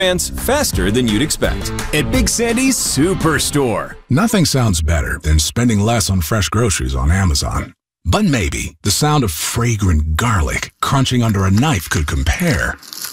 faster than you'd expect. At Big Sandy's Superstore. Nothing sounds better than spending less on fresh groceries on Amazon. But maybe the sound of fragrant garlic crunching under a knife could compare.